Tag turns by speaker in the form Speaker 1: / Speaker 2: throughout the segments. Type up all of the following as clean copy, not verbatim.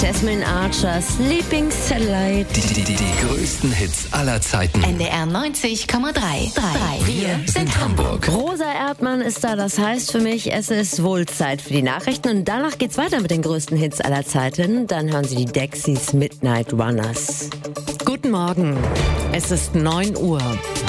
Speaker 1: Desmond Archer, Sleeping Satellite.
Speaker 2: Die größten Hits aller Zeiten.
Speaker 3: NDR 90,3. Wir sind Hamburg.
Speaker 1: Rosa Erdmann ist da, das heißt für mich, es ist wohl Zeit für die Nachrichten. Und danach geht's weiter mit den größten Hits aller Zeiten. Dann hören Sie die Dexys Midnight Runners.
Speaker 4: Guten Morgen, es ist 9 Uhr.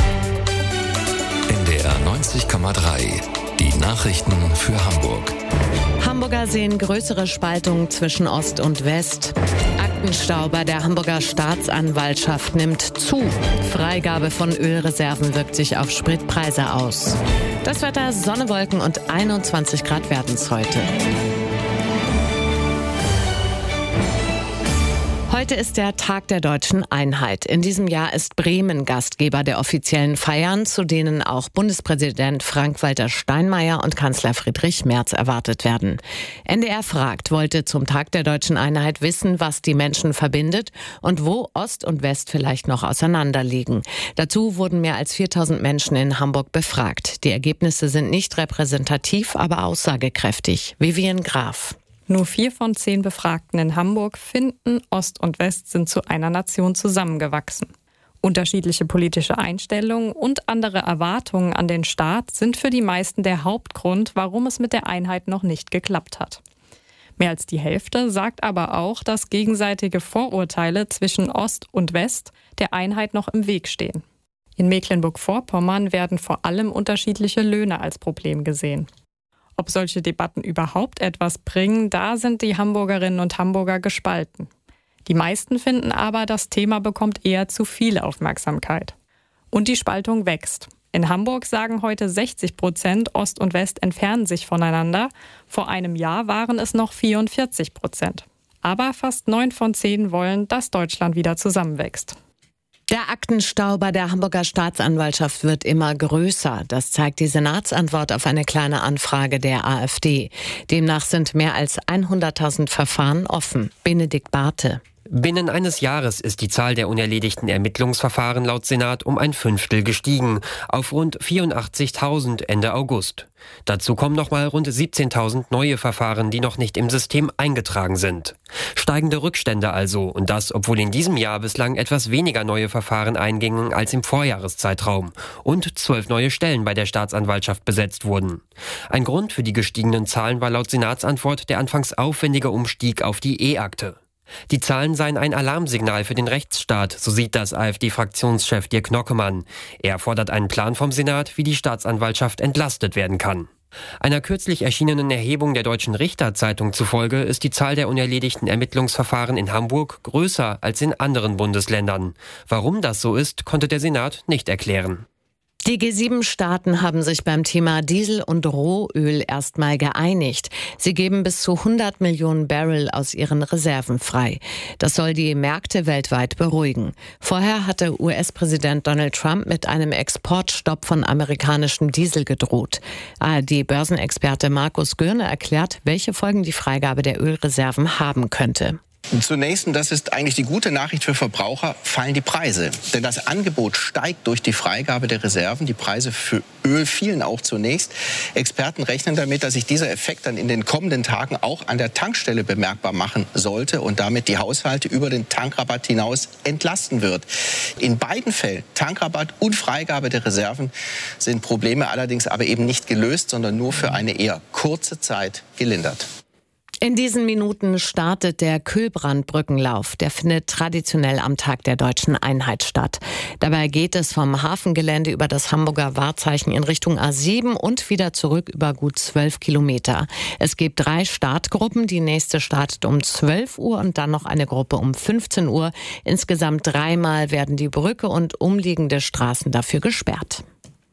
Speaker 2: NDR 90,3. Die Nachrichten für Hamburg.
Speaker 4: Hamburger sehen größere Spaltung zwischen Ost und West. Aktenstau bei der Hamburger Staatsanwaltschaft nimmt zu. Freigabe von Ölreserven wirkt sich auf Spritpreise aus. Das Wetter, Sonne, Wolken und 21 Grad werden es heute. Heute ist der Tag der Deutschen Einheit. In diesem Jahr ist Bremen Gastgeber der offiziellen Feiern, zu denen auch Bundespräsident Frank-Walter Steinmeier und Kanzler Friedrich Merz erwartet werden. NDR fragt wollte zum Tag der Deutschen Einheit wissen, was die Menschen verbindet und wo Ost und West vielleicht noch auseinanderliegen. Dazu wurden mehr als 4000 Menschen in Hamburg befragt. Die Ergebnisse sind nicht repräsentativ, aber aussagekräftig. Vivian Graf.
Speaker 5: Nur 4 von 10 Befragten in Hamburg finden, Ost und West sind zu einer Nation zusammengewachsen. Unterschiedliche politische Einstellungen und andere Erwartungen an den Staat sind für die meisten der Hauptgrund, warum es mit der Einheit noch nicht geklappt hat. Mehr als die Hälfte sagt aber auch, dass gegenseitige Vorurteile zwischen Ost und West der Einheit noch im Weg stehen. In Mecklenburg-Vorpommern werden vor allem unterschiedliche Löhne als Problem gesehen. Ob solche Debatten überhaupt etwas bringen, da sind die Hamburgerinnen und Hamburger gespalten. Die meisten finden aber, das Thema bekommt eher zu viel Aufmerksamkeit. Und die Spaltung wächst. In Hamburg sagen heute 60%, Ost und West entfernen sich voneinander. Vor einem Jahr waren es noch 44%. Aber fast 9 von 10 wollen, dass Deutschland wieder zusammenwächst.
Speaker 4: Der Aktenstau bei der Hamburger Staatsanwaltschaft wird immer größer. Das zeigt die Senatsantwort auf eine kleine Anfrage der AfD. Demnach sind mehr als 100.000 Verfahren offen. Benedikt Barthe.
Speaker 6: Binnen eines Jahres ist die Zahl der unerledigten Ermittlungsverfahren laut Senat um ein Fünftel gestiegen, auf rund 84.000 Ende August. Dazu kommen nochmal rund 17.000 neue Verfahren, die noch nicht im System eingetragen sind. Steigende Rückstände also, und das, obwohl in diesem Jahr bislang etwas weniger neue Verfahren eingingen als im Vorjahreszeitraum und 12 neue Stellen bei der Staatsanwaltschaft besetzt wurden. Ein Grund für die gestiegenen Zahlen war laut Senatsantwort der anfangs aufwendige Umstieg auf die E-Akte. Die Zahlen seien ein Alarmsignal für den Rechtsstaat, so sieht das AfD-Fraktionschef Dirk Nockemann. Er fordert einen Plan vom Senat, wie die Staatsanwaltschaft entlastet werden kann. Einer kürzlich erschienenen Erhebung der Deutschen Richterzeitung zufolge ist die Zahl der unerledigten Ermittlungsverfahren in Hamburg größer als in anderen Bundesländern. Warum das so ist, konnte der Senat nicht erklären.
Speaker 4: Die G7-Staaten haben sich beim Thema Diesel und Rohöl erstmal geeinigt. Sie geben bis zu 100 Millionen Barrel aus ihren Reserven frei. Das soll die Märkte weltweit beruhigen. Vorher hatte US-Präsident Donald Trump mit einem Exportstopp von amerikanischem Diesel gedroht. ARD-Börsenexperte Markus Görne erklärt, welche Folgen die Freigabe der Ölreserven haben könnte.
Speaker 7: Zunächst, und das ist eigentlich die gute Nachricht für Verbraucher, fallen die Preise. Denn das Angebot steigt durch die Freigabe der Reserven. Die Preise für Öl fielen auch zunächst. Experten rechnen damit, dass sich dieser Effekt dann in den kommenden Tagen auch an der Tankstelle bemerkbar machen sollte und damit die Haushalte über den Tankrabatt hinaus entlasten wird. In beiden Fällen, Tankrabatt und Freigabe der Reserven, sind Probleme allerdings aber eben nicht gelöst, sondern nur für eine eher kurze Zeit gelindert.
Speaker 4: In diesen Minuten startet der Kühlbrandbrückenlauf. Der findet traditionell am Tag der Deutschen Einheit statt. Dabei geht es vom Hafengelände über das Hamburger Wahrzeichen in Richtung A7 und wieder zurück über gut 12 Kilometer. Es gibt 3 Startgruppen. Die nächste startet um 12 Uhr und dann noch eine Gruppe um 15 Uhr. Insgesamt 3-mal werden die Brücke und umliegende Straßen dafür gesperrt.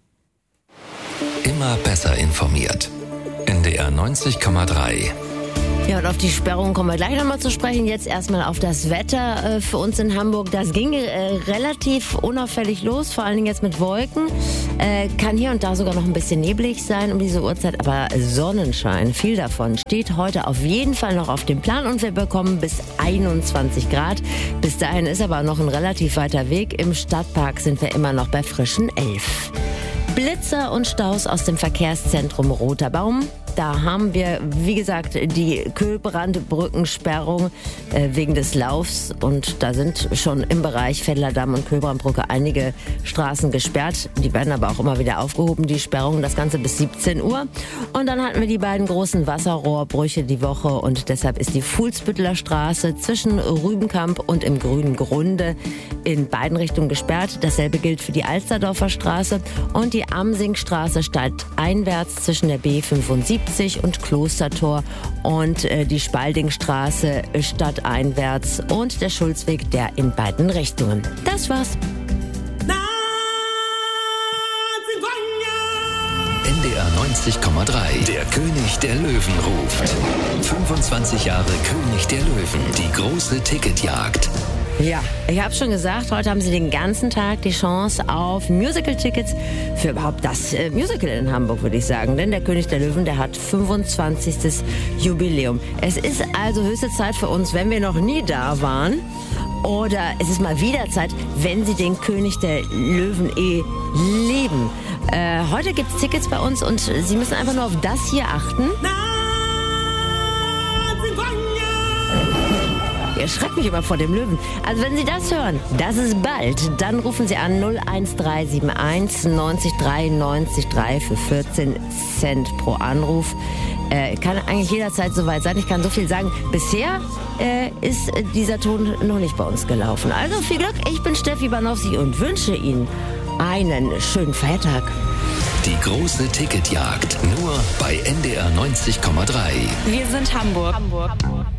Speaker 2: Immer besser informiert. NDR 90,3.
Speaker 1: Ja, und auf die Sperrung kommen wir gleich nochmal zu sprechen. Jetzt erstmal auf das Wetter für uns in Hamburg. Das ging relativ unauffällig los, vor allen Dingen jetzt mit Wolken. Kann hier und da sogar noch ein bisschen neblig sein um diese Uhrzeit, aber Sonnenschein, viel davon, steht heute auf jeden Fall noch auf dem Plan und wir bekommen bis 21 Grad. Bis dahin ist aber noch ein relativ weiter Weg. Im Stadtpark sind wir immer noch bei frischen 11. Blitzer und Staus aus dem Verkehrszentrum Roter Baum. Da haben wir, wie gesagt, die Köhlbrandbrückensperrung wegen des Laufs. Und da sind schon im Bereich Veddler-Damm und Köhlbrandbrücke einige Straßen gesperrt. Die werden aber auch immer wieder aufgehoben, die Sperrungen. Das Ganze bis 17 Uhr. Und dann hatten wir die beiden großen Wasserrohrbrüche die Woche. Und deshalb ist die Fuhlsbütteler Straße zwischen Rübenkamp und im Grünen Grunde in beiden Richtungen gesperrt. Dasselbe gilt für die Alsterdorfer Straße. Und die Amsingstraße steigt einwärts zwischen der B75 und Klostertor und die Spaldingstraße stadteinwärts und der Schulzweg, der in beiden Richtungen. Das war's.
Speaker 2: NDR 90,3. Der König der Löwen ruft. 25 Jahre König der Löwen. Die große Ticketjagd.
Speaker 1: Ja, ich habe schon gesagt, heute haben Sie den ganzen Tag die Chance auf Musical-Tickets für überhaupt das Musical in Hamburg, würde ich sagen. Denn der König der Löwen, der hat 25. Jubiläum. Es ist also höchste Zeit für uns, wenn wir noch nie da waren. Oder es ist mal wieder Zeit, wenn Sie den König der Löwen lieben. Heute gibt es Tickets bei uns und Sie müssen einfach nur auf das hier achten. Ihr schreckt mich immer vor dem Löwen. Also wenn Sie das hören, das ist bald, dann rufen Sie an 01371 90 93 3 für 14 Cent pro Anruf. Kann eigentlich jederzeit soweit sein. Ich kann so viel sagen. Bisher ist dieser Ton noch nicht bei uns gelaufen. Also viel Glück. Ich bin Steffi Banowski und wünsche Ihnen einen schönen Feiertag.
Speaker 2: Die große Ticketjagd. Nur bei NDR 90,3.
Speaker 5: Wir sind Hamburg.